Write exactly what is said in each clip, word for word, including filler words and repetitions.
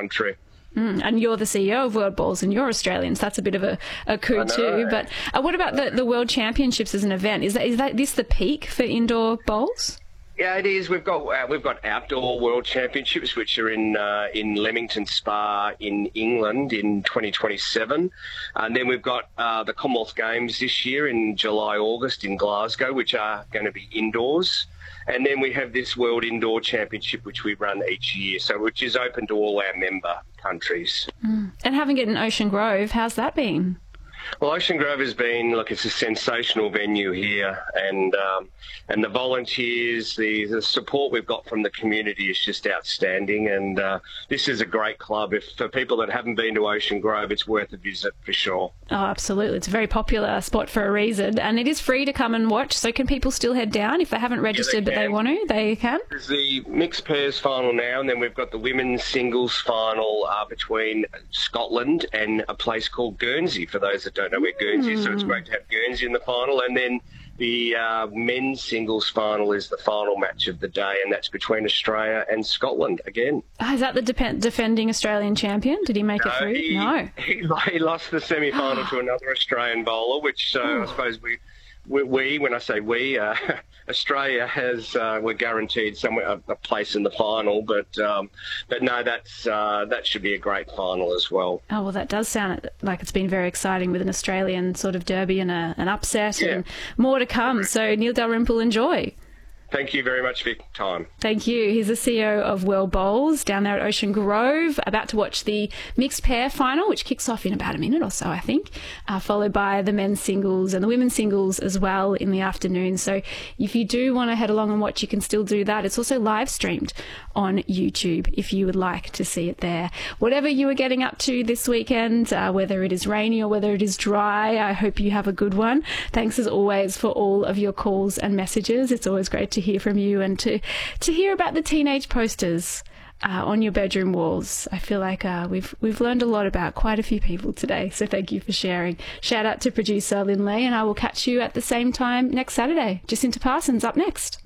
country. Mm, and you're the C E O of World Bowls and you're Australian, so that's a bit of a, a coup too. But uh, what about the, the World Championships as an event? Is that is that this the peak for indoor bowls? Yeah, it is. We've got uh, we've got outdoor World Championships, which are in uh, in Leamington Spa in England in twenty twenty-seven, and then we've got uh, the Commonwealth Games this year in July, August in Glasgow, which are going to be indoors. And then we have this World Indoor Championship, which we run each year, so which is open to all our member countries. Mm. And having it in Ocean Grove, how's that been? Well, Ocean Grove has been, look, it's a sensational venue here, and um, and the volunteers, the, the support we've got from the community is just outstanding, and uh, this is a great club. If for people that haven't been to Ocean Grove, it's worth a visit for sure. Oh, absolutely. It's a very popular spot for a reason, and it is free to come and watch, so can people still head down if they haven't registered yeah, they but they want to? They can? There's the mixed pairs final now, and then we've got the women's singles final uh, between Scotland and a place called Guernsey, for those that don't know where Guernsey is, so it's great to have Guernsey in the final. And then the uh, men's singles final is the final match of the day, and that's between Australia and Scotland again. Oh, is that the de- defending Australian champion? Did he make no, it through? He, no. He, he lost the semi-final to another Australian bowler, which uh, I suppose we, we, we, when I say we, uh, Australia has, uh, we're guaranteed somewhere a, a place in the final, but um, but no, that's uh, that should be a great final as well. Oh, well, that does sound like it's been very exciting with an Australian sort of derby and a, an upset Yeah. and more to come. So, Neil Dalrymple, enjoy. Thank you very much for your time. Thank you. He's the C E O of World Bowls down there at Ocean Grove, about to watch the mixed pair final, which kicks off in about a minute or so, I think, uh, followed by the men's singles and the women's singles as well in the afternoon. So if you do want to head along and watch, you can still do that. It's also live streamed on YouTube if you would like to see it there. Whatever you are getting up to this weekend, uh, whether it is rainy or whether it is dry, I hope you have a good one. Thanks as always for all of your calls and messages. It's always great to hear from you and to to hear about the teenage posters uh, on your bedroom walls. I feel like uh, we've we've learned a lot about quite a few people today, so thank you for sharing. Shout out to producer Lynn Lee, and I will catch you at the same time next Saturday. Jacinta Parsons up next.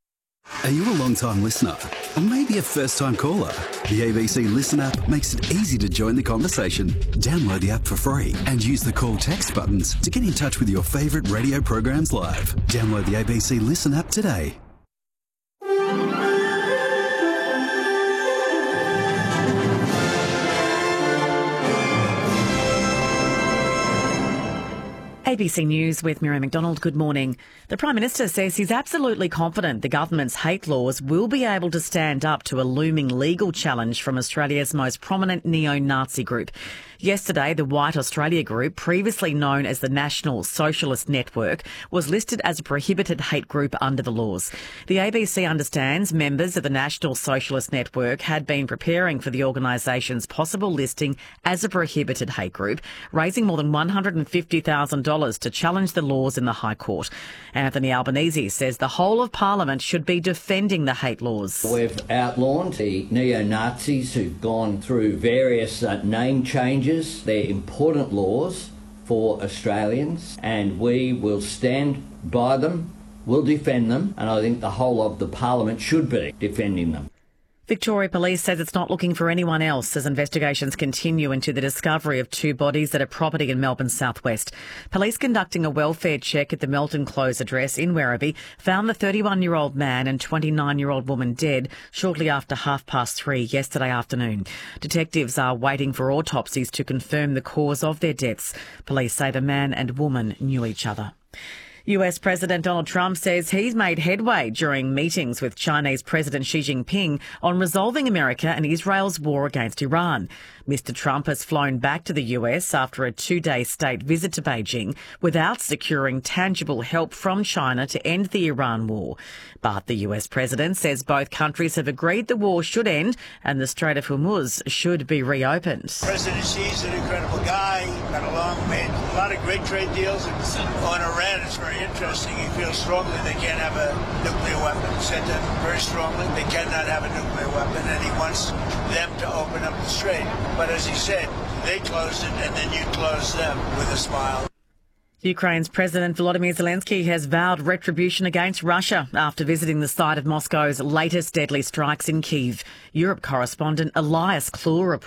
Are you a long-time listener or maybe a first-time caller? The A B C Listen app makes it easy to join the conversation. Download the app for free and use the call text buttons to get in touch with your favourite radio programs live. Download the A B C Listen app today. A B C News with Miriam McDonald. Good morning. The Prime Minister says he's absolutely confident the government's hate laws will be able to stand up to a looming legal challenge from Australia's most prominent neo-Nazi group. Yesterday, the White Australia Group, previously known as the National Socialist Network, was listed as a prohibited hate group under the laws. The A B C understands members of the National Socialist Network had been preparing for the organisation's possible listing as a prohibited hate group, raising more than one hundred fifty thousand dollars to challenge the laws in the High Court. Anthony Albanese says the whole of Parliament should be defending the hate laws. We've outlawed the neo-Nazis who've gone through various uh, name changes. They're important laws for Australians, and we will stand by them, we'll defend them, and I think the whole of the Parliament should be defending them. Victoria Police says it's not looking for anyone else as investigations continue into the discovery of two bodies at a property in Melbourne's southwest. Police conducting a welfare check at the Melton Close address in Werribee found the thirty-one-year-old man and twenty-nine-year-old woman dead shortly after half past three yesterday afternoon. Detectives are waiting for autopsies to confirm the cause of their deaths. Police say the man and woman knew each other. U S President Donald Trump says he's made headway during meetings with Chinese President Xi Jinping on resolving America and Israel's war against Iran. Mister Trump has flown back to the U S after a two-day state visit to Beijing without securing tangible help from China to end the Iran war. But the U S president says both countries have agreed the war should end and the Strait of Hormuz should be reopened. President Xi's an incredible guy. Got along, made a lot of great trade deals. On Iran, it's very interesting. He feels strongly they can't have a nuclear weapon. He said that very strongly. They cannot have a nuclear weapon, and he wants them to open up the strait. But as he said, they closed it, and then you closed them with a smile. Ukraine's President Volodymyr Zelensky has vowed retribution against Russia after visiting the site of Moscow's latest deadly strikes in Kyiv. Europe correspondent Elias Kloor reports.